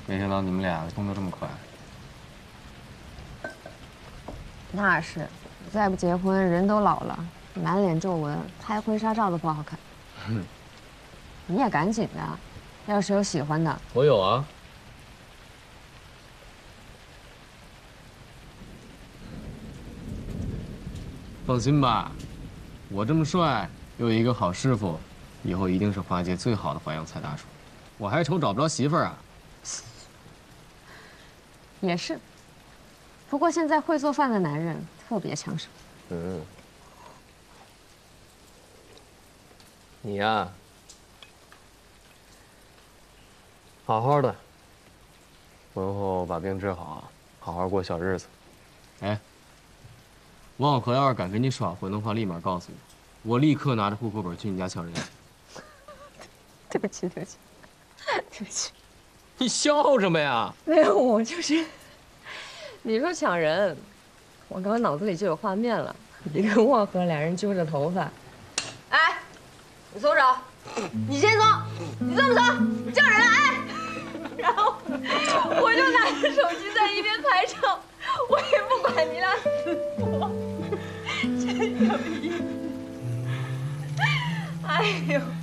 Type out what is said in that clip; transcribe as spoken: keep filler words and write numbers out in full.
没想到你们俩动作这么快。 那是，再不结婚，人都老了，满脸皱纹，拍婚纱照都不好看。 嗯， 你也赶紧的，要是有喜欢的， 我有啊。放心吧，我这么帅，又有一个好师傅，以后一定是花街最好的淮扬菜大厨。我还愁找不着媳妇儿啊。 也是。不过现在会做饭的男人特别抢手。 嗯。你呀，好好的，婚后把病治好，好好过小日子。哎，王小河要是敢跟你耍混的话，立马告诉你，我立刻拿着户口本去你家抢人。 对不起，对不起，对不起。 你笑什么呀？ 没有，我就是，你说抢人，我刚刚脑子里就有画面了，你跟望河俩人揪着头发。哎，你松手，你先松，你松不松？